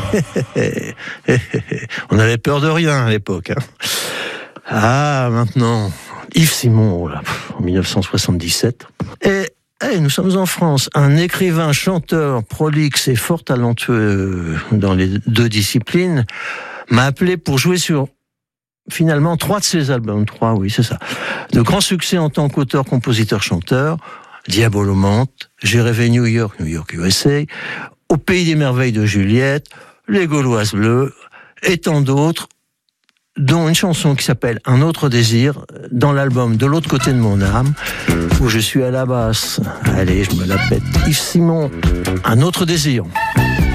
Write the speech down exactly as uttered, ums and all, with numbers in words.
On avait peur de rien à l'époque. Hein. Ah, maintenant, Yves Simon, là, en dix-neuf cent soixante-dix-sept. Et hey, nous sommes en France. Un écrivain, chanteur, prolixe et fort talentueux dans les deux disciplines m'a appelé pour jouer sur, finalement, trois de ses albums. Trois, oui, c'est ça. De grands succès en tant qu'auteur, compositeur, chanteur. Diabolomante, J'ai rêvé New York, New York, U S A, Au pays des merveilles de Juliette, Les Gauloises bleues, et tant d'autres, dont une chanson qui s'appelle Un autre désir, dans l'album De l'autre côté de mon âme, où je suis à la basse. Allez, je me la pète. Yves Simon, Un autre désir.